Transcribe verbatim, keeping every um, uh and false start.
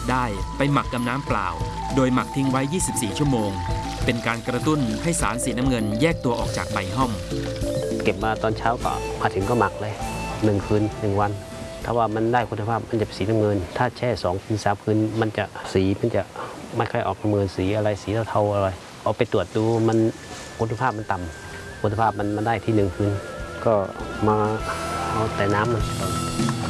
ได้ไปหมักกับน้ำเปล่าโดยหมักทิ้งไว้ยี่สิบสี่ชั่วโมงเป็นการกระตุ้นให้สารสีน้ำเงินแยกตัวออกจากใบห้อมเก็บมาตอนเช้าก็มาถึงก็หมักเลยหนึ่งคืนหนึ่งวันถ้าว่ามันได้คุณภาพมันจะเป็นสีน้ำเงินถ้าแช่สองคืนสามคืนมันจะสีมันจะไม่ค่อยออกน้ำเงินสีอะไรสีเทาๆอะไรเอาไปตรวจดูมันคุณภาพมันต่ำคุณภาพมันมันได้ที่หนึ่งคืนก็มาเอาแต่น้ำมัน